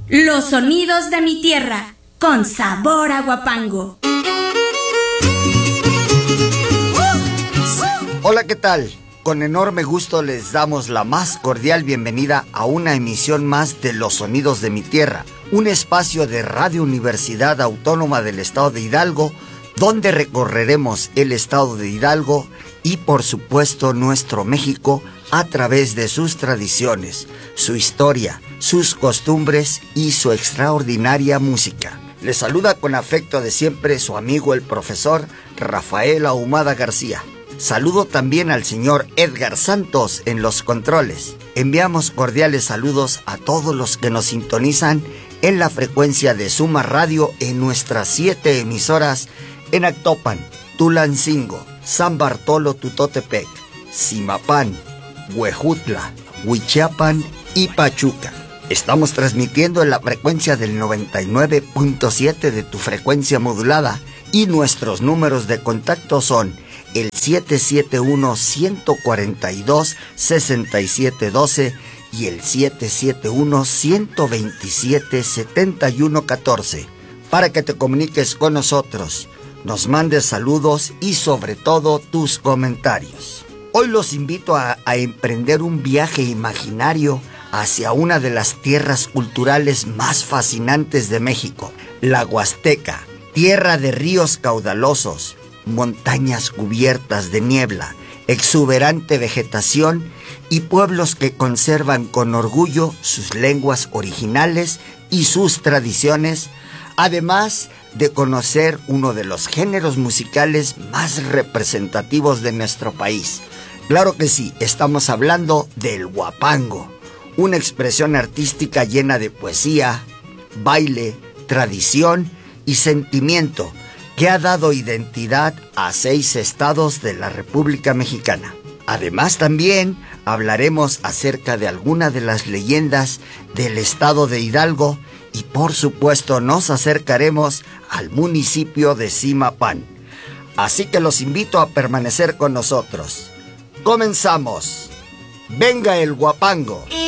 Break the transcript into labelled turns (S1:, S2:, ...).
S1: Los sonidos de mi tierra, con sabor a Huapango.
S2: Hola, ¿qué tal? Con enorme gusto les damos la más cordial bienvenida a una emisión más de Los Sonidos de mi Tierra, un espacio de Radio Universidad Autónoma del Estado de Hidalgo, donde recorreremos el Estado de Hidalgo y, por supuesto, nuestro México a través de sus tradiciones, su historia, sus costumbres y su extraordinaria música. Les saluda con afecto de siempre su amigo el profesor Rafael Ahumada García. Saludo también al señor Edgar Santos en los controles. Enviamos cordiales saludos a todos los que nos sintonizan en la frecuencia de Suma Radio en nuestras 7 emisoras en Actopan, Tulancingo, San Bartolo Tutotepec, Zimapán, Huejutla, Huichapan y Pachuca. Estamos transmitiendo en la frecuencia del 99.7 de tu frecuencia modulada y nuestros números de contacto son el 771-142-6712 y el 771-127-7114 para que te comuniques con nosotros, nos mandes saludos y sobre todo tus comentarios. Hoy los invito a emprender un viaje imaginario hacia una de las tierras culturales más fascinantes de México, la Huasteca, tierra de ríos caudalosos, montañas cubiertas de niebla, exuberante vegetación y pueblos que conservan con orgullo sus lenguas originales y sus tradiciones, además de conocer uno de los géneros musicales más representativos de nuestro país. Claro que sí, estamos hablando del huapango, una expresión artística llena de poesía, baile, tradición y sentimiento, que ha dado identidad a 6 estados de la República Mexicana. Además, también hablaremos acerca de algunas de las leyendas del estado de Hidalgo y, por supuesto, nos acercaremos al municipio de Zimapán. Así que los invito a permanecer con nosotros. ¡Comenzamos! ¡Venga el huapango!